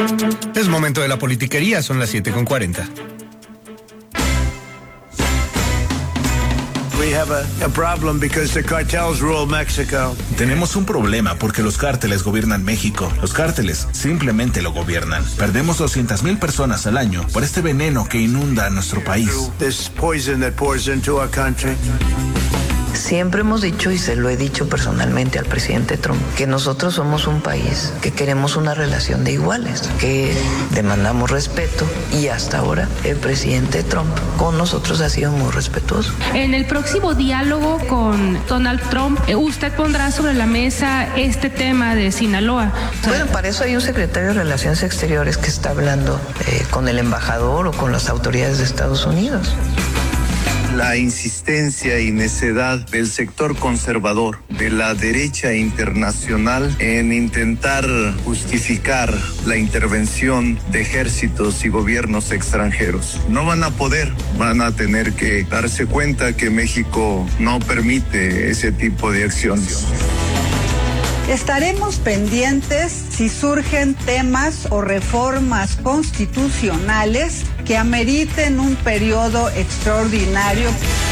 Es momento de la politiquería, son las 7:40. We have a problem because the cartels rule Mexico. Tenemos un problema porque los cárteles gobiernan México. Los cárteles simplemente lo gobiernan. Perdemos 200,000 personas al año por este veneno que inunda a nuestro país. This poison that pours into our country. Siempre hemos dicho, y se lo he dicho personalmente al presidente Trump, que nosotros somos un país que queremos una relación de iguales, que demandamos respeto, y hasta ahora el presidente Trump con nosotros ha sido muy respetuoso. En el próximo diálogo con Donald Trump, usted pondrá sobre la mesa este tema de Sinaloa. Bueno, para eso hay un secretario de Relaciones Exteriores que está hablando con el embajador o con las autoridades de Estados Unidos. La insistencia y necedad del sector conservador, de la derecha internacional, en intentar justificar la intervención de ejércitos y gobiernos extranjeros. No van a poder, van a tener que darse cuenta que México no permite ese tipo de acciones. Estaremos pendientes si surgen temas o reformas constitucionales que ameriten un periodo extraordinario.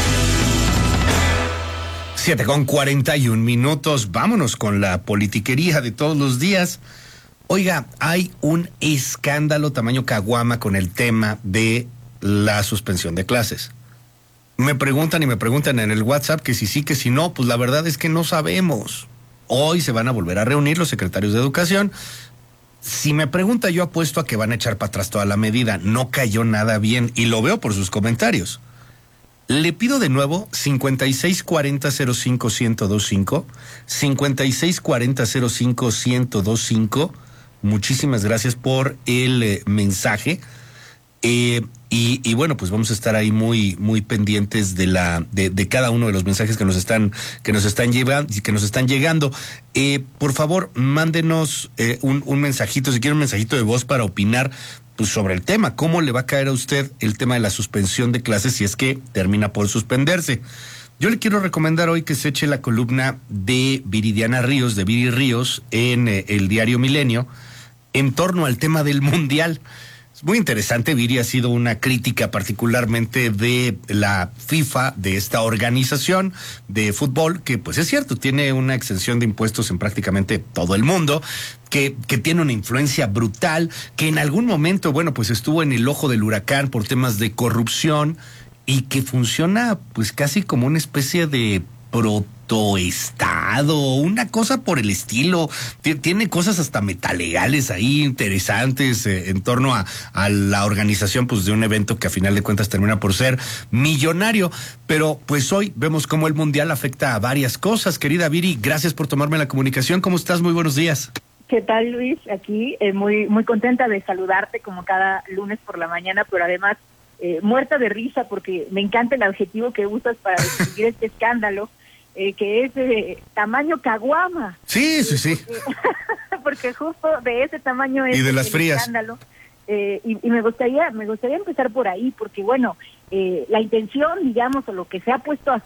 7:41. Vámonos con la politiquería de todos los días. Oiga, hay un escándalo tamaño caguama con el tema de la suspensión de clases. Me preguntan en el WhatsApp que si sí, que si no, pues la verdad es que no sabemos. Hoy se van a volver a reunir los secretarios de Educación. Si me pregunta, yo apuesto a que van a echar para atrás toda la medida. No cayó nada bien y lo veo por sus comentarios. Le pido de nuevo 5640-05-1025, 5640-05-1025. Muchísimas gracias por el mensaje. Y bueno, pues vamos a estar ahí muy pendientes de cada uno de los mensajes que nos están llegando. Por favor, mándenos un mensajito, si quiere un mensajito de voz para opinar pues sobre el tema. ¿Cómo le va a caer a usted el tema de la suspensión de clases si es que termina por suspenderse? Yo le quiero recomendar hoy que se eche la columna de Viridiana Ríos, de Viri Ríos, en el diario Milenio, en torno al tema del Mundial. Es muy interesante. Viri ha sido una crítica particularmente de la FIFA, de esta organización de fútbol, que pues es cierto, tiene una exención de impuestos en prácticamente todo el mundo, que tiene una influencia brutal, que en algún momento, bueno, pues estuvo en el ojo del huracán por temas de corrupción y que funciona pues casi como una especie de protoestado, una cosa por el estilo. Tiene cosas hasta metalegales ahí interesantes en torno a la organización pues de un evento que a final de cuentas termina por ser millonario. Pero pues hoy vemos cómo el Mundial afecta a varias cosas. Querida Viri, gracias por tomarme la comunicación. ¿Cómo estás? Muy buenos días. ¿Qué tal, Luis? Aquí muy contenta de saludarte como cada lunes por la mañana, pero además muerta de risa porque me encanta el adjetivo que usas para describir este escándalo. Que es tamaño caguama. Sí. Porque justo de ese tamaño es y de las frías. Escándalo. Y me gustaría empezar por ahí, porque bueno, la intención, digamos, o lo que se ha puesto